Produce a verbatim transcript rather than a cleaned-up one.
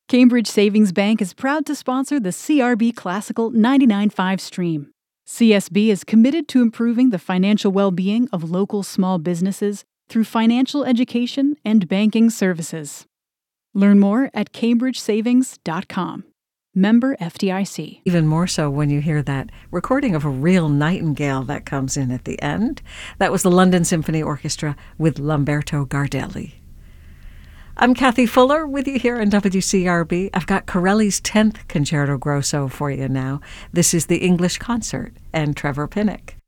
Cambridge Savings Bank is proud to sponsor the C R B Classical ninety-nine point five stream. C S B is committed to improving the financial well-being of local small businesses through financial education and banking services. Learn more at cambridge savings dot com. Member F D I C. Even more so when you hear that recording of a real nightingale that comes in at the end. That was the London Symphony Orchestra with Lamberto Gardelli. I'm Kathy Fuller with you here on W C R B. I've got Corelli's tenth Concerto Grosso for you now. This is the English Concert and Trevor Pinnock.